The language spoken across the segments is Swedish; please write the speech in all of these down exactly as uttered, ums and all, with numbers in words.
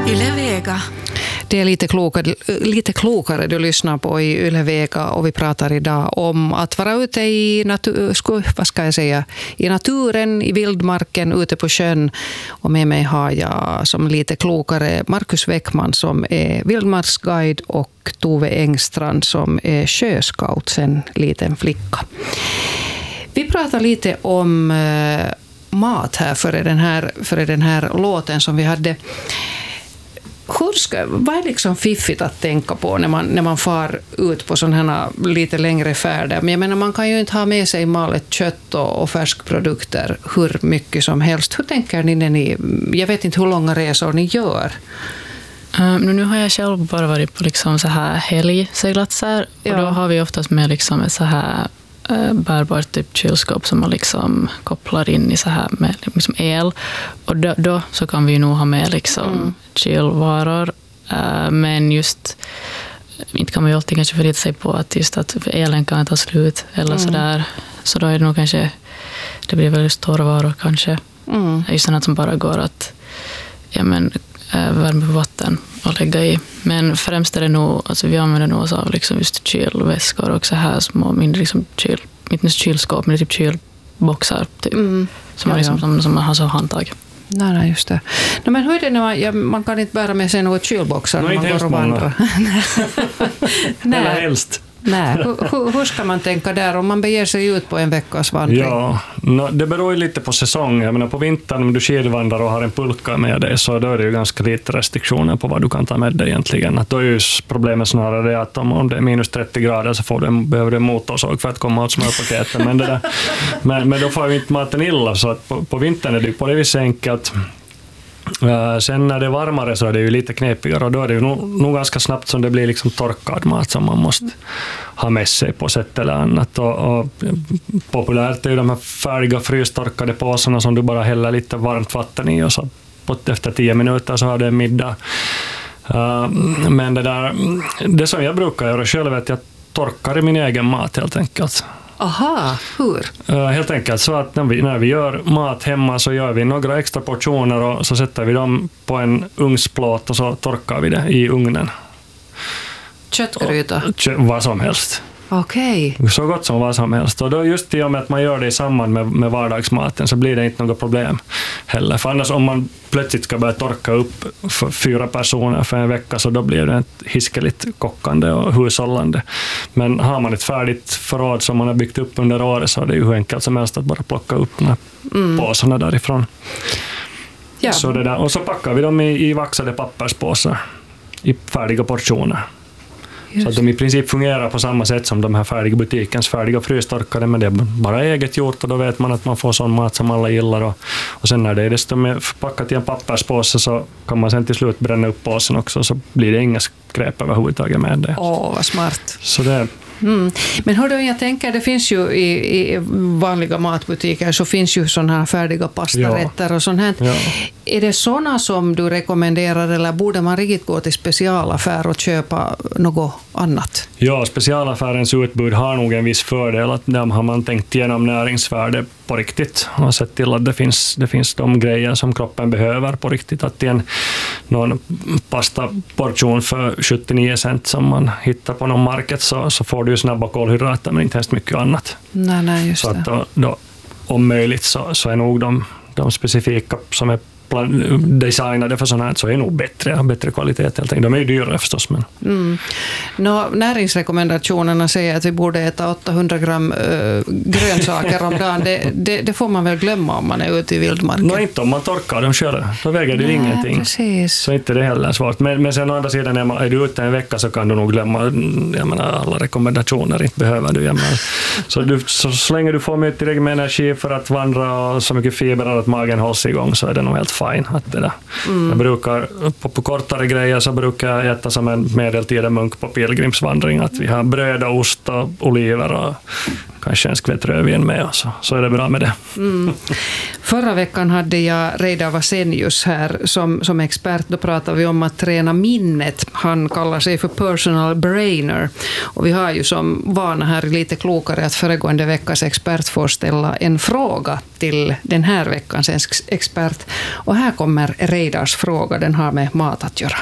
Yle Vega. Det är lite klokare, lite klokare du lyssnar på i Yle Vega, och vi pratar idag om att vara ute i, natur, vad ska jag säga, i naturen, i vildmarken, ute på sjön. Och med mig har jag som lite klokare Markus Weckman som är vildmarksguide och Tove Engstrand som är sjöscout sen liten flicka. Vi pratar lite om eh, mat här före den här, före den här låten som vi hade. Hur ska, vad är liksom fiffigt att tänka på när man, när man far ut på sådana här lite längre färder? Men jag menar, man kan ju inte ha med sig malet kött och, och färskprodukter hur mycket som helst. Hur tänker ni när ni, jag vet inte hur långa resor ni gör? Uh, nu har jag själv bara varit på liksom så här helgseglatser, ja. Och då har vi oftast med liksom ett så här uh, bärbart typ kylskåp som man liksom kopplar in i så här med liksom el, och då, då så kan vi nog ha med liksom mm. kylvaror, uh, men just inte kan man ju alltid kanske förlita sig på att just att elen kan ta slut eller mm. sådär, så då är det nog kanske det blir väl just torrvaror kanske, mm. just sådant som bara går att ja men värme på vatten och lägga i. Men främst är det nog, alltså vi använder nog oss av liksom just kylväskor och så här små, mindre liksom kyl, inte kylskåp, men typ kylboxar typ, mm. som, ja, man liksom, ja. som, som man har så handtag. Nej, nej, just det. No, men hur är det när man, ja, man kan inte bära med sig något kylboxar när man går och vandrar? Nej, eller helst. Nej, hur, hur ska man tänka där om man beger sig ut på en veckas vandring? Ja, no, det beror ju lite på säsong. Jag menar, på vintern om du skidvandrar och har en pulka med dig, så då är det ju ganska lite restriktioner på vad du kan ta med dig egentligen. Att då är ju problemet snarare det att om, om det är minus trettio grader så får du, behöver du en motorsåg för att komma åt smörpaketen. Men, det där, men, men då får ju inte maten illa, så att på, på vintern är det ju på det viset enkelt. Uh, sen när det är varmare så är det ju lite knepigare, och då är det ju nog, nog ganska snabbt som det blir liksom torkad mat som man måste ha med sig på sätt eller annat. Och, och populärt är ju de här färdiga frystorkade påsarna som du bara häller lite varmt vatten i, och så efter tio minuter så har det en middag. Uh, men det där, det som jag brukar göra själv är att jag torkar i min egen mat helt enkelt. Aha, hur? Uh, helt enkelt så att när vi, när vi gör mat hemma så gör vi några extra portioner och så sätter vi dem på en ugnsplåt och så torkar vi det i ugnen. Köttgryta? Kö, vad som helst. Okej. Okay. Så gott som vad som helst. Och då just i och med att man gör det i samband med, med vardagsmaten så blir det inte något problem heller. För annars om man plötsligt ska börja torka upp för fyra personer för en vecka, så då blir det ett hiskeligt kockande och hushållande. Men har man ett färdigt förråd som man har byggt upp under året, så är det ju hur enkelt som helst att bara plocka upp de här mm. påsarna därifrån. Ja. Så det där. Och så packar vi dem i, i vaxade papperspåsar i färdiga portioner. Just. Så att de i princip fungerar på samma sätt som de här färdiga butikens färdiga frystorkade, men det är bara eget gjort, och då vet man att man får sån mat som alla gillar. Och, och sen när det är desto mer packat i en papperspåse så kan man sen till slut bränna upp påsen också, så blir det inga skräp överhuvudtaget med det. Åh, vad smart. Så det Mm. Men hör du, jag tänker, det finns ju i, i vanliga matbutiker så finns ju sådana här färdiga pastarätter, ja. Och sånt här. Ja. Är det sådana som du rekommenderar, eller borde man riktigt gå till specialaffär och köpa något annat? Ja, specialaffärens utbud har nog en viss fördel, att där har man tänkt igenom näringsvärde på riktigt och sett till att det finns, det finns de grejer som kroppen behöver på riktigt. Att en, någon pastaportion för sjuttionio cent som man hittar på någon market, så, så får du ju snabba kolhydrater men inte ens mycket annat. Nej, nej, just så att då, då, om möjligt så, så är nog de, de specifika som är designade för sådana här, så är nog bättre, bättre kvalitet helt enkelt. De är ju dyrare förstås. Men. Mm. Nå, näringsrekommendationerna säger att vi borde äta åttahundra gram äh, grönsaker om dagen. Det, det, det får man väl glömma om man är ute i vildmarken. Nå, inte om man torkar dem själv. Då väger det ingenting. Precis. Så inte det heller svårt. Men, men sen å andra sidan, är, man, är du ute en vecka så kan du nog glömma, jag menar, alla rekommendationer. Inte behöver du. Jag menar. Så, du så, så länge du får mycket tillräckligt med energi för att vandra och så mycket fibrer att magen hålls igång, så är det nog helt fine. Att det där. Mm. Jag brukar, på, på kortare grejer så brukar jag äta som en medeltida munk på pilgrimsvandring, att vi har bröd och ost och oliver och kanske en skvätt rödvin med, och så, så är det bra med det. Mm. Förra veckan hade jag Reidar Vasenius här som, som expert. Då pratade vi om att träna minnet. Han kallar sig för personal brainer. Och vi har ju som vana här lite klokare att föregående veckas expert får ställa en fråga till den här veckans expert. Och här kommer Reidars fråga. Den har med mat att göra.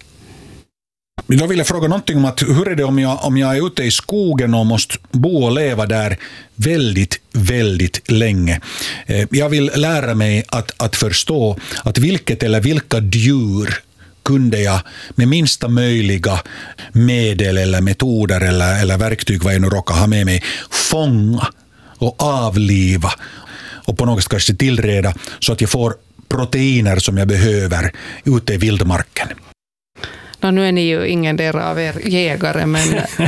Då vill jag fråga någonting om att hur är det om jag, om jag är ute i skogen och måste bo och leva där väldigt, väldigt länge. Jag vill lära mig att, att förstå att vilket eller vilka djur kunde jag med minsta möjliga medel eller metoder eller, eller verktyg vad jag nu råkar ha med mig fånga och avliva och på något sätt kanske tillreda så att jag får proteiner som jag behöver ute i vildmarken. No, nu är ni ju ingen del av er jägare, men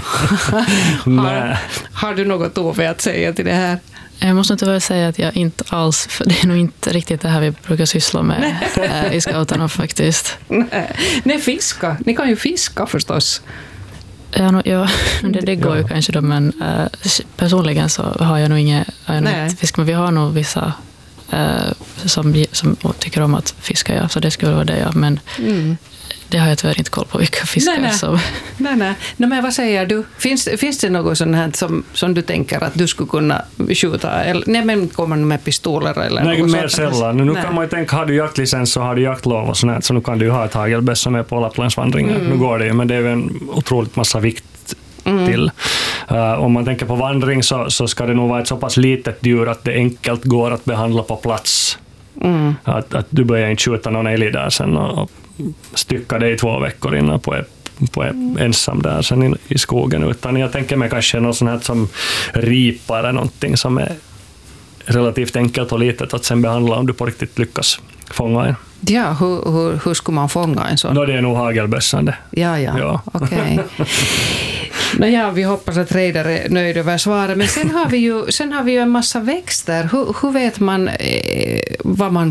har, har du något Ove att säga till det här? Jag måste inte väl säga att jag inte alls, för det är nog inte riktigt det här vi brukar syssla med äh, i scouterna faktiskt. Nej. Nej, fiska. Ni kan ju fiska förstås. Ja, no, ja det, det går ju kanske då, men äh, personligen så har jag nog inget fisk, men vi har nog vissa äh, som, som tycker om att fiska, ja, så det skulle vara det, ja, men mm. det har jag tyvärr inte koll på vilka fiskar nej, nej. som... Nej, nej. No, men vad säger du? Finns, finns det något sånt här som, som du tänker att du skulle kunna skjuta? Eller, nej, men kommer du med pistoler eller nej, något mer sånt? sällan. Nu nej. Kan man ju tänka, har du jaktlicens så har du jaktlov och sånt, så nu kan du ju ha ett hagelbössa med på Lapplandsvandringen. Mm. Nu går det ju, men det är ju en otroligt massa vikt mm. till. Uh, om man tänker på vandring så, så ska det nog vara ett så pass litet djur att det enkelt går att behandla på plats. Mm. Att, att du börjar inte skjuta någon älg där sen och, och stycka det i två veckor innan på, på ensam där sen i, i skogen, utan jag tänker mig kanske något sånt här som ripa eller någonting som är relativt enkelt och litet att sen behandla om du på riktigt lyckas fånga en. Ja, hur, hur, hur skulle man fånga en sån? Då det är nog hagelbössan det. Ja, ja, ja. Okej. Okay. No, ja, vi hoppas att Reidar är nöjd över svaret. Men sen har vi ju, sen har vi ju en massa växter. Hur, hur vet man eh, vad man